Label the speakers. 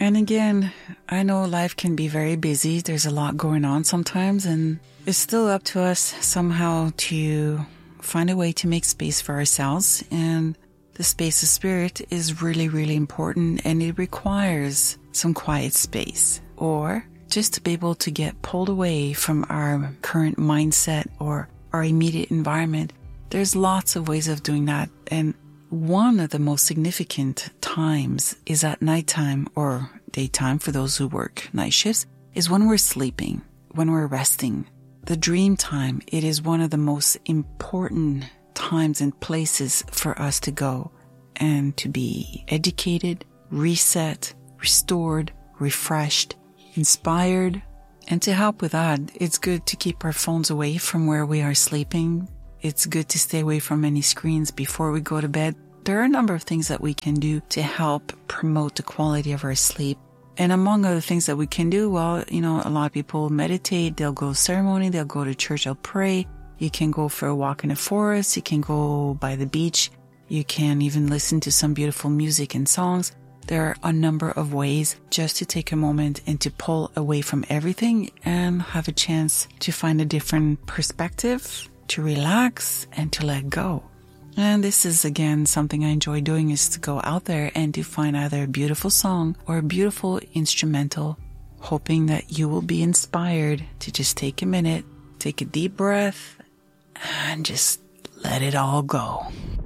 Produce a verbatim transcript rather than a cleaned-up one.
Speaker 1: And again, I know life can be very busy. There's a lot going on sometimes, and it's still up to us somehow to find a way to make space for ourselves. And the space of spirit is really, really important, and it requires some quiet space, or just to be able to get pulled away from our current mindset or our immediate environment. There's lots of ways of doing that. And one of the most significant times is at nighttime or daytime for those who work night shifts, is when we're sleeping, when we're resting. The dream time, it is one of the most important times and places for us to go and to be educated, reset, restored, refreshed, inspired. And to help with that, it's good to keep our phones away from where we are sleeping. It's good to stay away from any screens before we go to bed. There are a number of things that we can do to help promote the quality of our sleep. And among other things that we can do, well, you know, a lot of people meditate, they'll go to ceremony, they'll go to church, they'll pray. You can go for a walk in the forest, you can go by the beach, you can even listen to some beautiful music and songs. There are a number of ways just to take a moment and to pull away from everything and have a chance to find a different perspective, to relax and to let go. And this is, again, something I enjoy doing, is to go out there and to find either a beautiful song or a beautiful instrumental, hoping that you will be inspired to just take a minute, take a deep breath, and just let it all go.